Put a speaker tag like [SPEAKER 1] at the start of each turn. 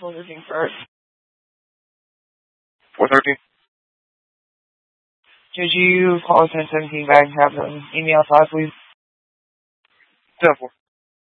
[SPEAKER 1] possible moving first.
[SPEAKER 2] 413.
[SPEAKER 1] Could you call us in 17 back and have them email us, please?
[SPEAKER 2] 10-4.